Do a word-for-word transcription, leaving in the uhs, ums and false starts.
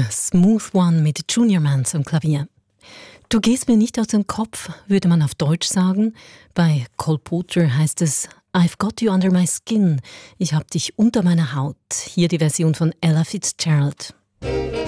Smooth One mit Junior Mans am Klavier. Du gehst mir nicht aus dem Kopf, würde man auf Deutsch sagen. Bei Cole Porter heißt es I've got you under my skin. Ich hab dich unter meiner Haut. Hier die Version von Ella Fitzgerald.